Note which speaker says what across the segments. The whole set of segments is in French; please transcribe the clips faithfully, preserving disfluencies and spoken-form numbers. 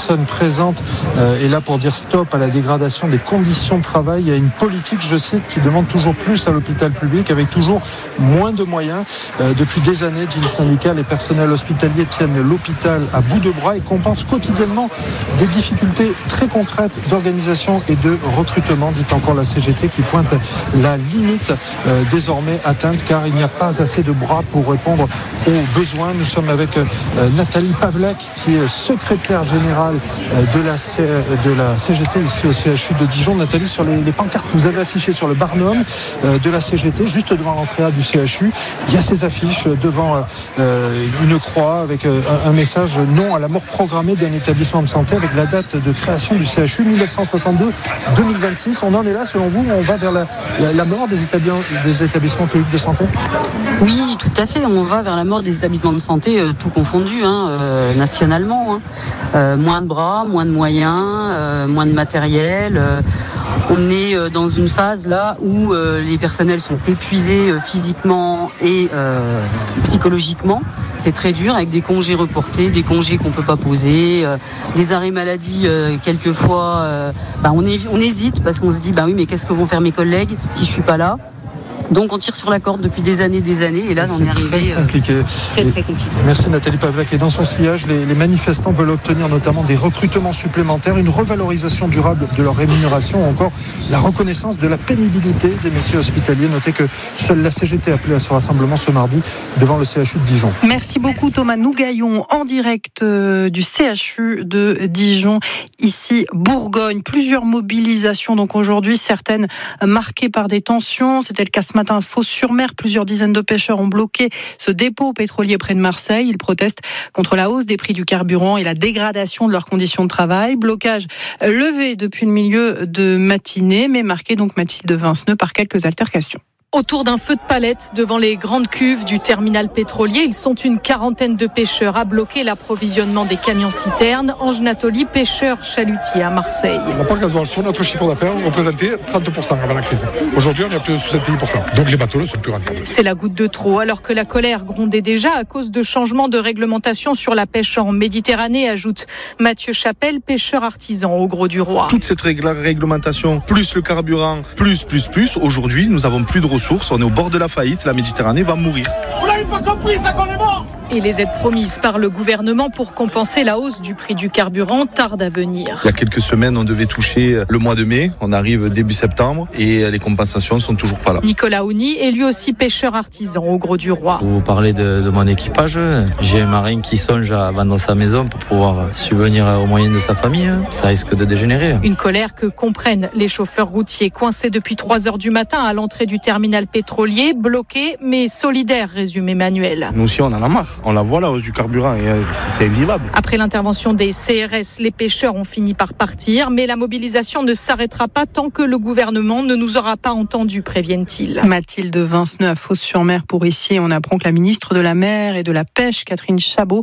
Speaker 1: personne présente euh, est là pour dire stop à la dégradation des conditions de travail. Il y a une politique, je cite, qui demande toujours plus à l'hôpital public avec toujours moins de moyens. Euh, depuis des années, dit le syndicat, les personnels hospitaliers tiennent l'hôpital à bout de bras et compensent quotidiennement des difficultés très concrètes d'organisation et de recrutement, dit encore la C G T, qui pointe la limite euh, désormais atteinte car il n'y a pas assez de bras pour répondre aux besoins. Nous sommes avec euh, Nathalie Pavlak, qui est secrétaire générale euh, de, la C, de la C G T ici au C H U de Dijon. Nathalie, sur les, les pancartes que vous avez affichées sur le barnum euh, de la C G T, juste devant l'entrée A du C H U, il y a ces affiches devant euh, une croix avec euh, un message non à la mort programmée d'un établissement de santé avec la date de création du C H U dix-neuf cent soixante-deux deux mille vingt-six. On en est là, selon vous, on va vers la, la, la mort des établissements, des établissements publics de santé?
Speaker 2: Oui, tout à fait. On va vers la mort des établissements de santé, euh, tout confondu, hein, euh, nationalement. Hein. Euh, moins de bras, moins de moyens, euh, moins de matériel. Euh, on est euh, dans une phase là où euh, les personnels sont épuisés euh, physiquement et euh, psychologiquement. C'est très dur, avec des congés reportés, des congés qu'on peut pas poser, euh, des arrêts maladie euh, quelquefois. Euh, bah on, est, on hésite parce qu'on se dit bah oui, mais qu'est-ce que vont faire mes collègues si je suis pas là? Donc on tire sur la corde depuis des années, des années, et là on est arrivé
Speaker 1: très compliqué.
Speaker 2: Euh, très très compliqué.
Speaker 1: Merci Nathalie Pavlak. Et dans son sillage, les, les manifestants veulent obtenir notamment des recrutements supplémentaires, une revalorisation durable de leur rémunération, ou encore la reconnaissance de la pénibilité des métiers hospitaliers. Notez que seule la C G T a appelé à ce rassemblement ce mardi devant le C H U de Dijon.
Speaker 3: Merci beaucoup Thomas Nougaillon en direct du C H U de Dijon, ici Bourgogne. Plusieurs mobilisations donc aujourd'hui, certaines marquées par des tensions. C'était le cas ce matin à Fos-sur-Mer. Plusieurs dizaines de pêcheurs ont bloqué ce dépôt pétrolier près de Marseille. Ils protestent contre la hausse des prix du carburant et la dégradation de leurs conditions de travail. Blocage levé depuis le milieu de matinée, mais marqué donc Mathilde Vinceneux par quelques altercations.
Speaker 4: Autour d'un feu de palette devant les grandes cuves du terminal pétrolier, ils sont une quarantaine de pêcheurs à bloquer l'approvisionnement des camions-citernes. Ange Nathalie, pêcheur chalutier à Marseille.
Speaker 5: On n'a pas le gasoil. Sur notre chiffre d'affaires, on représentait trente pour cent avant la crise. Aujourd'hui, on est à plus de soixante-dix pour cent. Donc les bateaux ne sont plus rentables.
Speaker 4: C'est la goutte de trop, alors que la colère grondait déjà à cause de changements de réglementation sur la pêche en Méditerranée, ajoute Mathieu Chapelle, pêcheur artisan au Gros du Roi.
Speaker 6: Toute cette réglementation, plus le carburant, plus, plus, plus, aujourd'hui, nous avons plus de ressources. On est au bord de la faillite, la Méditerranée va mourir.
Speaker 4: Vous l'avez pas compris, ça qu'on est mort. Et les aides promises par le gouvernement pour compenser la hausse du prix du carburant tardent à venir.
Speaker 6: Il y a quelques semaines, on devait toucher le mois de mai. On arrive début septembre et les compensations ne sont toujours pas là.
Speaker 4: Nicolas Ouni est lui aussi pêcheur artisan au Gros du Roi.
Speaker 7: Vous parlez de, de mon équipage. J'ai un marin qui songe à vendre sa maison pour pouvoir subvenir aux moyens de sa famille. Ça risque de dégénérer.
Speaker 4: Une colère que comprennent les chauffeurs routiers coincés depuis trois heures du matin à l'entrée du terminal pétrolier, bloqués mais solidaires, résume Emmanuel.
Speaker 6: Nous aussi, on en a marre. On la voit la hausse du carburant et c'est invivable.
Speaker 4: Après l'intervention des C R S, les pêcheurs ont fini par partir, mais la mobilisation ne s'arrêtera pas tant que le gouvernement ne nous aura pas entendus, préviennent-ils.
Speaker 3: Mathilde Vinceneux à Fos-sur-Mer pour ici. On apprend que la ministre de la Mer et de la Pêche, Catherine Chabot,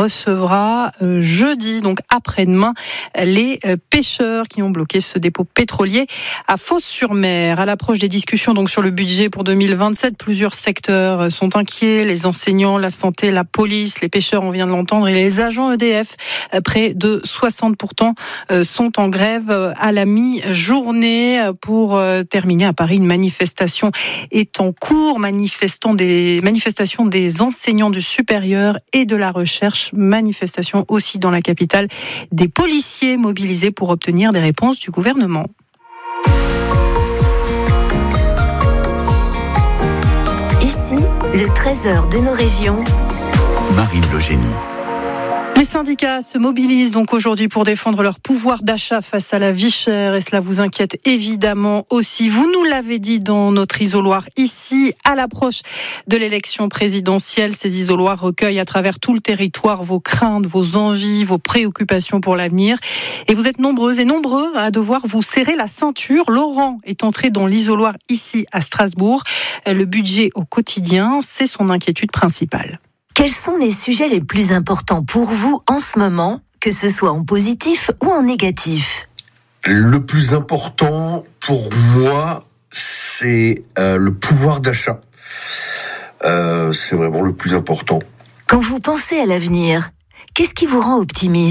Speaker 3: recevra euh, jeudi, donc après-demain, les euh, pêcheurs qui ont bloqué ce dépôt pétrolier à Fos-sur-Mer. À l'approche des discussions donc sur le budget pour deux mille vingt-sept, plusieurs secteurs sont inquiets, les enseignants, la santé, la police, les pêcheurs, on vient de l'entendre, et les agents E D F, près de soixante pour cent sont en grève à la mi-journée. Pour terminer, à Paris, une manifestation est en cours, manifestant des, manifestation des enseignants du supérieur et de la recherche, manifestation aussi dans la capitale, des policiers mobilisés pour obtenir des réponses du gouvernement.
Speaker 8: Ici, le trésor de nos régions.
Speaker 9: Marine Logénie.
Speaker 3: Les syndicats se mobilisent donc aujourd'hui pour défendre leur pouvoir d'achat face à la vie chère, et cela vous inquiète évidemment aussi. Vous nous l'avez dit dans notre isoloir ici, à l'approche de l'élection présidentielle. Ces isoloirs recueillent à travers tout le territoire vos craintes, vos envies, vos préoccupations pour l'avenir. Et vous êtes nombreuses et nombreux à devoir vous serrer la ceinture. Laurent est entré dans l'isoloir ici à Strasbourg. Le budget au quotidien, c'est son inquiétude principale.
Speaker 8: Quels sont les sujets les plus importants pour vous en ce moment, que ce soit en positif ou en négatif ?
Speaker 10: Le plus important pour moi, c'est euh, le pouvoir d'achat. Euh, c'est vraiment le plus important.
Speaker 8: Quand vous pensez à l'avenir, qu'est-ce qui vous rend optimiste ?